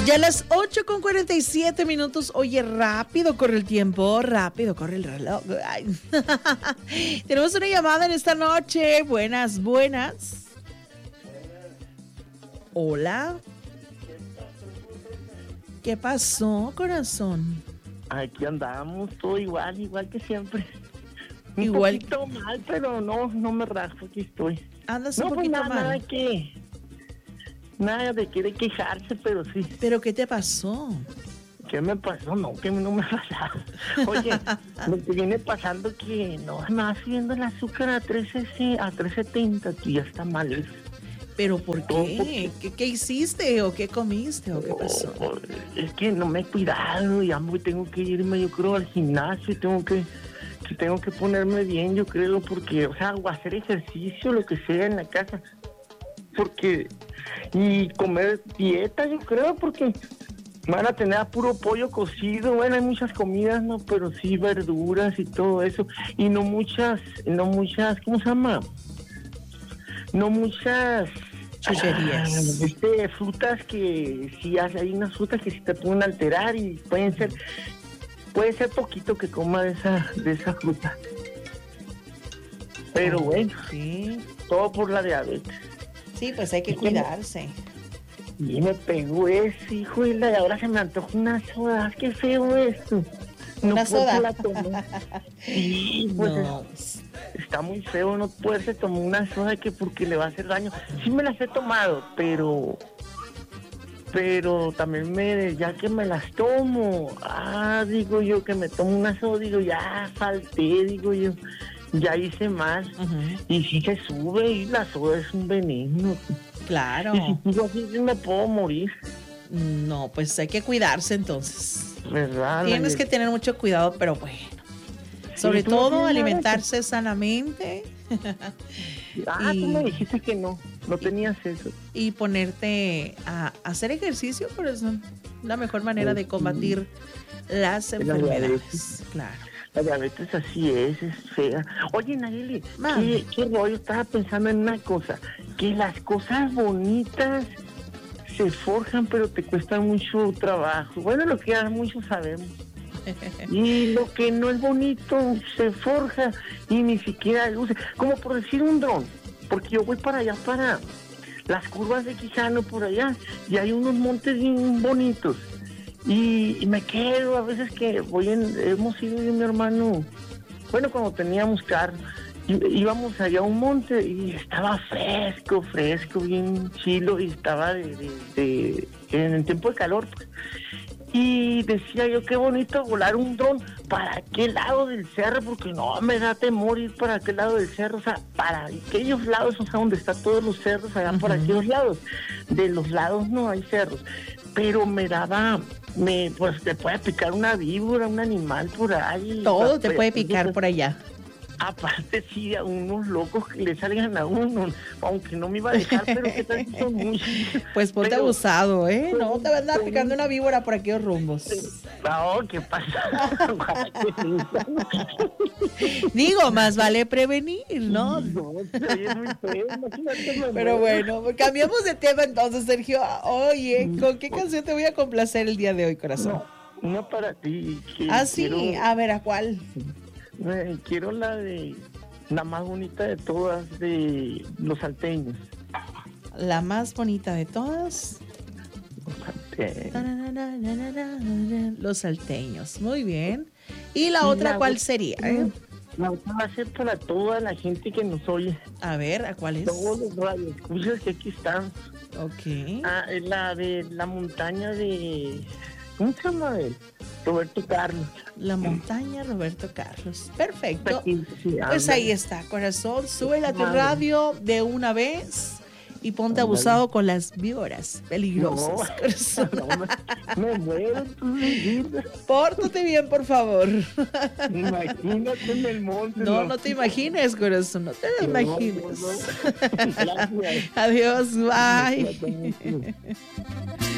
Ya a las 8:47. Oye, rápido corre el tiempo, rápido corre el reloj. Ay. Tenemos una llamada en esta noche. Buenas. Hola. ¿Qué pasó, corazón? Aquí andamos, todo igual que siempre. Igual. Un poquito mal, pero no me rajo, aquí estoy. Andas un poquito mal. Nada de querer quejarse, pero sí. ¿Pero qué te pasó? ¿Qué me pasó? No, que no me pasa. Oye, lo que viene pasando es que no me va subiendo el azúcar a 370, que ya está mal eso. ¿Pero por qué? ¿Qué hiciste o qué comiste o qué pasó? Es que no me he cuidado, ya tengo que irme, yo creo, al gimnasio y tengo que ponerme bien, yo creo, porque, o sea, o hacer ejercicio, lo que sea en la casa, porque, y comer dieta, yo creo, porque van a tener a puro pollo cocido, bueno, hay muchas comidas, no, pero sí verduras y todo eso, y no muchas, ¿cómo se llama? No muchas chucherías. Frutas que sí hay unas frutas que sí te pueden alterar y puede ser poquito que coma de esa fruta. Pero bueno, sí, todo por la diabetes. Sí, pues hay que cuidarse. Y me pegó ese, hijo, y ahora se me antoja una soda. Qué feo esto. ¿Una soda? La tomar. Sí, pues no. Está muy feo no poderse tomar una soda porque le va a hacer daño. Sí me las he tomado, pero también ya que me las tomo, digo yo que me tomo una soda, digo ya falté, digo yo, ya hice mal. Uh-huh. Y sí se sube y la soda es un veneno. Claro. Y si sigo así me puedo morir. No, pues hay que cuidarse entonces. ¿Verdad? Tienes que tener mucho cuidado, pero bueno. Sobre todo alimentarse sanamente. Tú me dijiste que no tenías eso. Y ponerte a hacer ejercicio, por eso la mejor manera de combatir las enfermedades. Claro. La diabetes así es fea. Oye, Nayeli, ¿qué rollo? Estaba pensando en una cosa, que las cosas bonitas se forjan, pero te cuesta mucho trabajo. Bueno, lo que ya muchos sabemos. Y lo que no es bonito se forja y ni siquiera luce. Como por decir un dron, porque yo voy para allá, para las curvas de Quijano, por allá, y hay unos montes bien bonitos. Y me quedo a veces que hemos ido yo y mi hermano, bueno, cuando teníamos carro, íbamos allá a un monte y estaba fresco, bien chilo, y estaba en el tiempo de calor, pues. Y decía yo, qué bonito volar un dron para aquel lado del cerro, porque no me da temor ir para aquel lado del cerro, o sea, para aquellos lados, o sea, donde están todos los cerros, allá por aquellos lados. De los lados no hay cerros, pero pues te puede picar una víbora, un animal por ahí. Todo te puede picar por allá. Aparte, sí, a unos locos que le salgan a uno, aunque no me iba a dejar, pero que tal son muchos. Pues ponte abusado, ¿eh? No te va a andar picando una víbora por aquellos rumbos. No, ¿qué pasa? Digo, más vale prevenir, ¿no? No, es muy feo, pero bueno, cambiamos de tema entonces, Sergio. Oye, ¿con qué canción te voy a complacer el día de hoy, corazón? No para ti. Sí, a ver, ¿a cuál? Quiero la más bonita de todas, de Los Salteños. La más bonita de todas. Los Salteños, muy bien. ¿Y la otra cuál sería? La otra va a ser para toda la gente que nos oye. A ver, ¿a cuál es? Todos los radioescuchas que aquí están. Ok. Es la de la montaña de... ¿Cómo se llama él? Roberto Carlos. La montaña Roberto Carlos. Perfecto. Sí, pues ahí está, corazón. Súbela a tu radio de una vez y ponte abusado con las víboras peligrosas, corazón. Me muero. Pórtate bien, por favor. Imagínate en el monte. No te imagines, corazón. No te lo imagines. Adiós, bye.